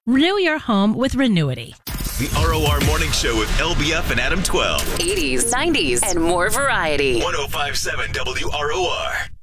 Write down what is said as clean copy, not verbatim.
Renew your home with Renewity. The ROR Morning Show with LBF and Adam 12. 80s, 90s, and more variety. 105.7 WROR.